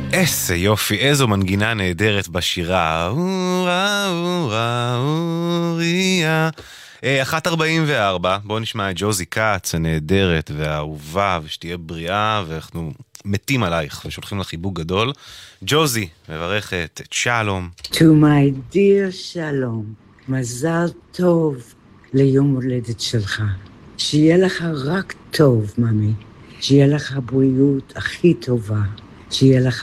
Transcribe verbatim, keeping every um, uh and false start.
איזה יופי, איזו מנגינה נהדרת בשירה. אורה, אורה, אוריה. אחת ארבעים וארבע, בואו נשמע את ג'וזי קאץ הנהדרת והאהובה, ושתהיה בריאה, ואנחנו מתים עלייך ושולחים לך חיבוק גדול. ג'וזי מברכת את שלום. To my dear שלום, מזל טוב ליום הולדת שלך. שיהיה לך רק טוב, ממי. שיהיה לך בריאות הכי טובה. שיהיה לך